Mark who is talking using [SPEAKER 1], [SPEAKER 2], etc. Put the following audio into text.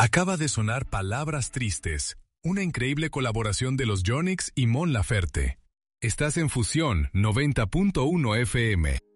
[SPEAKER 1] Acaba de sonar Palabras Tristes, una increíble colaboración de los Yonix y Mon Laferte. Estás en Fusión 90.1 FM.